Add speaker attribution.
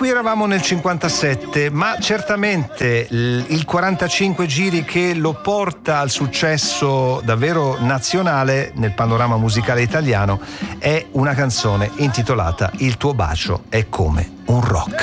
Speaker 1: qui eravamo nel 57, ma certamente il 45 giri che lo porta al successo davvero nazionale nel panorama musicale italiano è una canzone intitolata Il tuo bacio è come un rock.